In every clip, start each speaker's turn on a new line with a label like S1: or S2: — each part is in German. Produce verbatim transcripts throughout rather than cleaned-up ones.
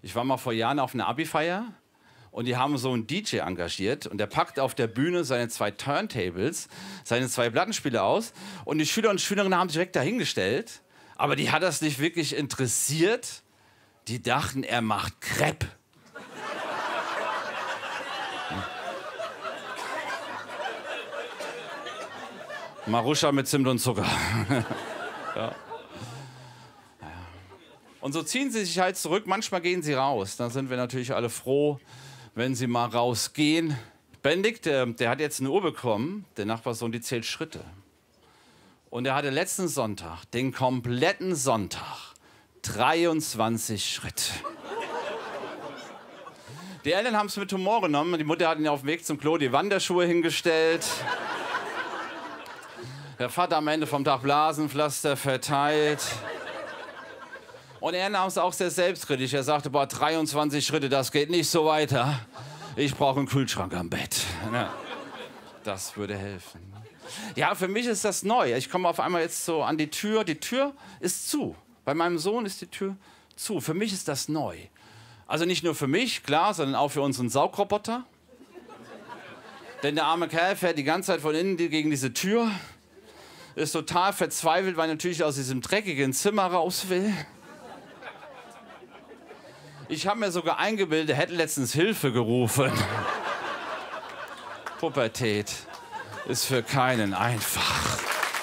S1: Ich war mal vor Jahren auf einer Abi-Feier und die haben so einen D J engagiert und der packt auf der Bühne seine zwei Turntables, seine zwei Plattenspieler aus und die Schüler und Schülerinnen haben sich direkt dahingestellt, aber die hat das nicht wirklich interessiert. Die dachten, er macht Crepe. Maruscha mit Zimt und Zucker. Ja. Und so ziehen sie sich halt zurück, manchmal gehen sie raus. Da sind wir natürlich alle froh, wenn sie mal rausgehen. Benedikt, der, der hat jetzt eine Uhr bekommen, der Nachbarsohn, die zählt Schritte. Und er hatte letzten Sonntag, den kompletten Sonntag, dreiundzwanzig Schritte. Die Eltern haben es mit Humor genommen. Die Mutter hat ihn auf dem Weg zum Klo die Wanderschuhe hingestellt. Der Vater am Ende vom Tag Blasenpflaster verteilt. Und er nahm es auch sehr selbstkritisch. Er sagte, boah, dreiundzwanzig Schritte, das geht nicht so weiter. Ich brauche einen Kühlschrank am Bett. Ja, das würde helfen. Ja, für mich ist das neu. Ich komme auf einmal jetzt so an die Tür. Die Tür ist zu. Bei meinem Sohn ist die Tür zu. Für mich ist das neu. Also nicht nur für mich, klar, sondern auch für unseren Saugroboter. Denn der arme Kerl fährt die ganze Zeit von innen gegen diese Tür. Ist total verzweifelt, weil er natürlich aus diesem dreckigen Zimmer raus will. Ich habe mir sogar eingebildet, er hätte letztens Hilfe gerufen. Pubertät ist für keinen einfach.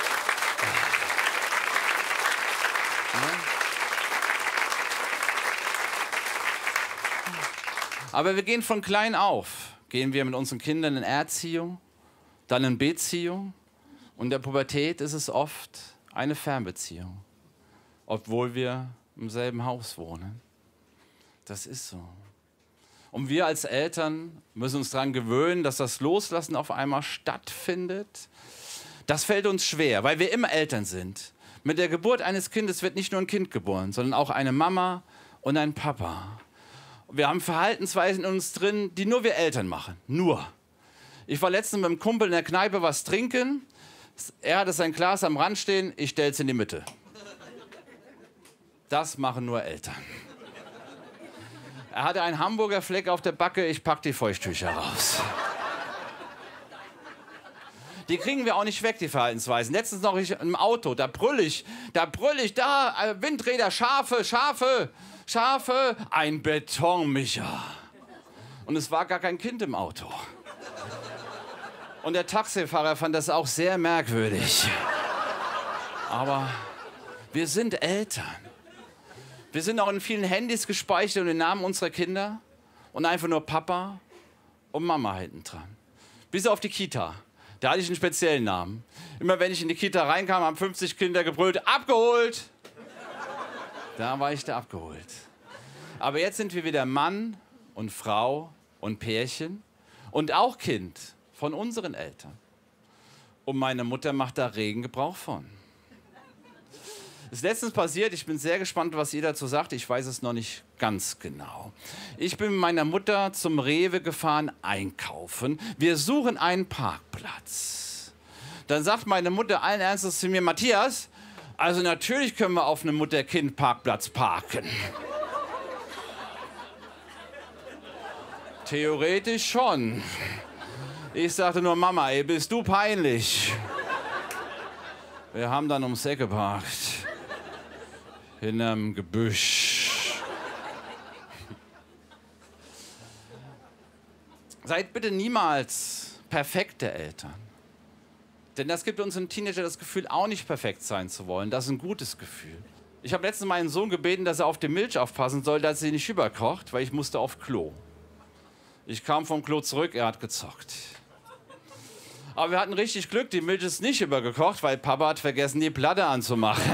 S1: Aber wir gehen von klein auf. Gehen wir mit unseren Kindern in Erziehung, dann in Beziehung. Und in der Pubertät ist es oft eine Fernbeziehung, obwohl wir im selben Haus wohnen. Das ist so. Und wir als Eltern müssen uns daran gewöhnen, dass das Loslassen auf einmal stattfindet. Das fällt uns schwer, weil wir immer Eltern sind. Mit der Geburt eines Kindes wird nicht nur ein Kind geboren, sondern auch eine Mama und ein Papa. Wir haben Verhaltensweisen in uns drin, die nur wir Eltern machen. Nur. Ich war letztens mit einem Kumpel in der Kneipe was trinken. Er hatte sein Glas am Rand stehen, ich stell's in die Mitte. Das machen nur Eltern. Er hatte einen Hamburger Fleck auf der Backe, ich pack die Feuchttücher raus. Die kriegen wir auch nicht weg, die Verhaltensweisen. Letztens noch ich im Auto, da brüll ich, da brüll ich, da, äh, Windräder, Schafe, Schafe, Schafe, ein Betonmischer. Und es war gar kein Kind im Auto. Und der Taxifahrer fand das auch sehr merkwürdig. Aber wir sind Eltern. Wir sind auch in vielen Handys gespeichert und den Namen unserer Kinder und einfach nur Papa und Mama hinten dran. Bis auf die Kita. Da hatte ich einen speziellen Namen. Immer wenn ich in die Kita reinkam, haben fünfzig Kinder gebrüllt, abgeholt! Da war ich da abgeholt. Aber jetzt sind wir wieder Mann und Frau und Pärchen und auch Kind von unseren Eltern. Und meine Mutter macht da regen Gebrauch von. Ist letztens passiert, ich bin sehr gespannt, was ihr dazu sagt. Ich weiß es noch nicht ganz genau. Ich bin mit meiner Mutter zum Rewe gefahren, einkaufen. Wir suchen einen Parkplatz. Dann sagt meine Mutter allen Ernstes zu mir, Matthias, also natürlich können wir auf einem Mutter-Kind-Parkplatz parken. Theoretisch schon. Ich sagte nur, Mama, ey, bist du peinlich. Wir haben dann ums Eck geparkt. Hinterm Gebüsch. Seid bitte niemals perfekte Eltern. Denn das gibt uns im Teenager das Gefühl, auch nicht perfekt sein zu wollen. Das ist ein gutes Gefühl. Ich habe letztens meinen Sohn gebeten, dass er auf die Milch aufpassen soll, dass sie nicht überkocht, weil ich musste auf Klo. Ich kam vom Klo zurück, er hat gezockt. Aber wir hatten richtig Glück, die Milch ist nicht übergekocht, weil Papa hat vergessen, die Platte anzumachen.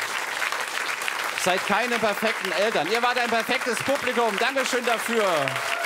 S1: Seid keine perfekten Eltern. Ihr wart ein perfektes Publikum. Dankeschön dafür.